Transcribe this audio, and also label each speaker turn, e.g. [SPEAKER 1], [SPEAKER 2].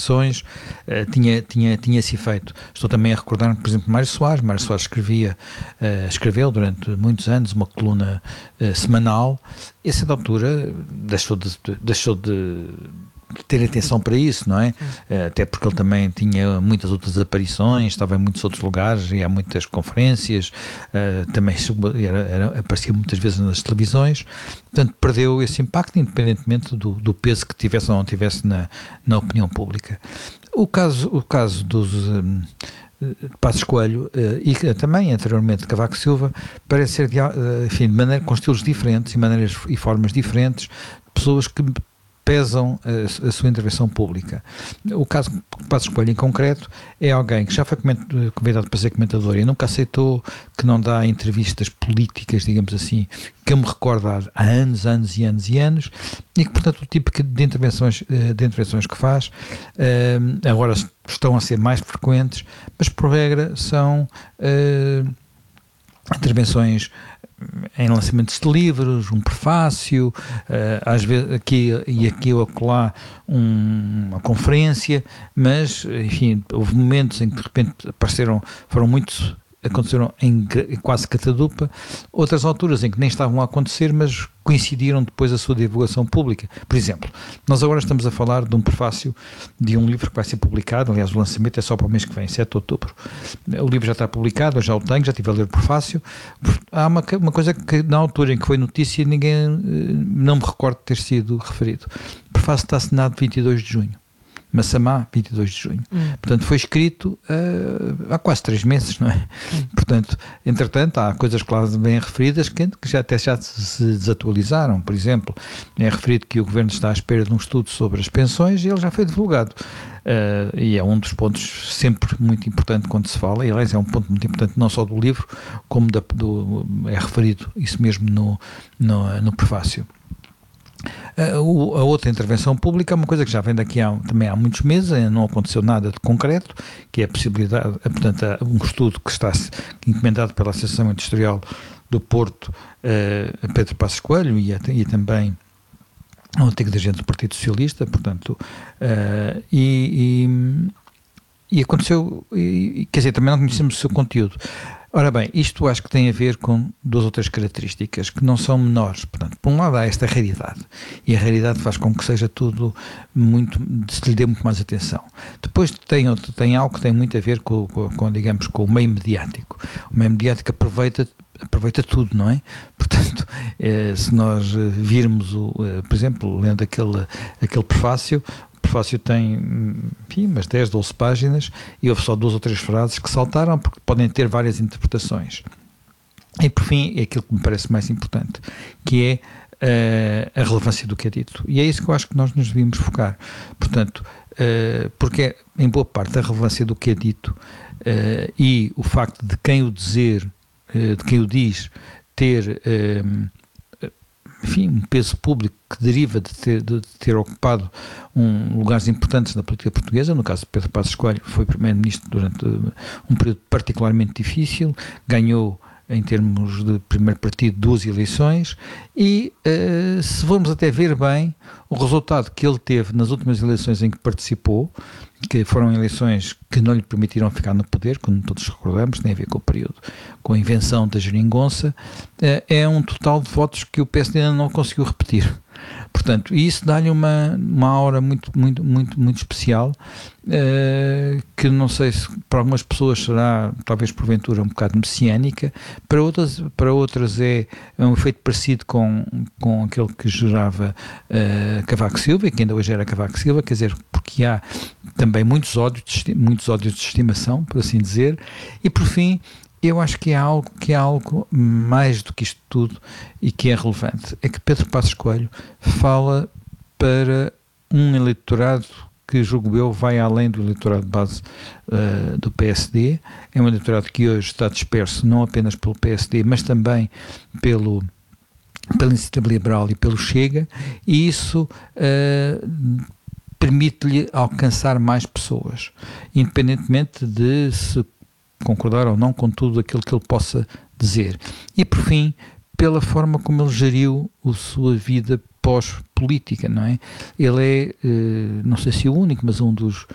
[SPEAKER 1] intervenções, tinha esse efeito. Estou também a recordar, por exemplo, Mário Soares escreveu durante muitos anos uma coluna semanal, e a certa altura deixou de ter atenção para isso, não é? Até porque ele também tinha muitas outras aparições, estava em muitos outros lugares, ia a muitas conferências, também aparecia muitas vezes nas televisões, portanto perdeu esse impacto, independentemente do peso que tivesse ou não tivesse na opinião pública. O caso dos Passos Coelho e também anteriormente de Cavaco Silva parece ser enfim, de maneira, com estilos diferentes e maneiras e formas diferentes, pessoas que pesam a sua intervenção pública. O caso de Passos Coelho em concreto é alguém que já foi convidado para ser comentador e nunca aceitou, que não dá entrevistas políticas, digamos assim, que eu me recordo há anos e que, portanto, o tipo de intervenções que faz agora estão a ser mais frequentes, mas por regra são intervenções em lançamentos de livros, um prefácio, às vezes aqui ou acolá uma conferência, mas, enfim, houve momentos em que de repente aconteceram em quase catadupa, outras alturas em que nem estavam a acontecer, mas coincidiram depois a sua divulgação pública. Por exemplo, nós agora estamos a falar de um prefácio de um livro que vai ser publicado, aliás o lançamento é só para o mês que vem, 7 de outubro. O livro já está publicado, eu já o tenho, já estive a ler o prefácio. Há uma coisa que na altura em que foi notícia ninguém, não me recordo de ter sido referido. O prefácio está assinado 22 de junho. Massamá, 22 de junho. Portanto, foi escrito há quase 3 meses, não é? Portanto, entretanto, há coisas claras bem referidas que já se desatualizaram. Por exemplo, é referido que o Governo está à espera de um estudo sobre as pensões e ele já foi divulgado. E é um dos pontos sempre muito importante quando se fala, e aliás é um ponto muito importante não só do livro, como é referido isso mesmo no prefácio. A outra intervenção pública é uma coisa que já vem daqui também há muitos meses, não aconteceu nada de concreto, que é a possibilidade, portanto, um estudo que está encomendado pela Associação Industrial do Porto, a Pedro Passos Coelho e também ao antigo dirigente do Partido Socialista, portanto, e aconteceu, quer dizer, também não conhecemos o seu conteúdo. Ora bem, isto acho que tem a ver com 2 ou 3 características que não são menores. Portanto, por um lado há esta raridade, e a raridade faz com que seja tudo se lhe dê muito mais atenção. Depois tem algo que tem muito a ver com digamos, com o meio mediático. O meio mediático aproveita tudo, não é? Portanto, se nós virmos, por exemplo, lendo aquele prefácio, o prefácio tem, enfim, umas 10, 12 páginas e houve só 2 ou 3 frases que saltaram porque podem ter várias interpretações. E por fim, é aquilo que me parece mais importante, que é a relevância do que é dito. E é isso que eu acho que nós nos devíamos focar. Portanto, porque em boa parte a relevância do que é dito e o facto de quem o diz ter enfim, um peso público que deriva de ter ocupado lugares importantes na política portuguesa. No caso de Pedro Passos Coelho, foi primeiro-ministro durante um período particularmente difícil, ganhou em termos de primeiro partido 2 eleições e se formos até ver bem o resultado que ele teve nas últimas eleições em que participou, que foram eleições que não lhe permitiram ficar no poder, como todos recordamos, tem a ver com o período, com a invenção da geringonça, é um total de votos que o PSD ainda não conseguiu repetir. Portanto, isso dá-lhe uma aura muito especial, que não sei se para algumas pessoas será, talvez porventura, um bocado messiânica, para outras é um efeito parecido com aquele que gerava Cavaco Silva, e que ainda hoje era Cavaco Silva, quer dizer, porque há também muitos ódios de estimação, por assim dizer, e por fim, eu acho que há algo mais do que isto tudo e que é relevante, é que Pedro Passos Coelho fala para um eleitorado que, julgo eu, vai além do eleitorado de base do PSD, é um eleitorado que hoje está disperso não apenas pelo PSD, mas também pela Iniciativa Liberal e pelo Chega, e isso permite-lhe alcançar mais pessoas, independentemente de se concordar ou não com tudo aquilo que ele possa dizer. E por fim, pela forma como ele geriu a sua vida pós-política, não é? Ele é, não sei se o único, mas um dos